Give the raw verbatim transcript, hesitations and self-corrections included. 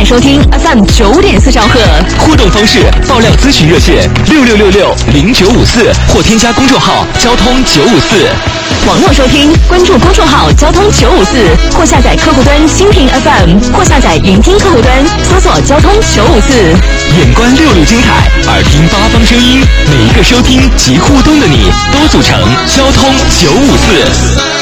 收听 F M 九点四兆赫。 互动方式：爆料咨询热线六六六六零九五四，或添加公众号交通九五四。 网络收听，关注公众号交通九五四，或下载客户端蜻蜓 F M， 或下载云听客户端，搜索交通九五四。 眼观六路精彩，耳听八方声音，每一个收听及互动的你，都组成交通九五四。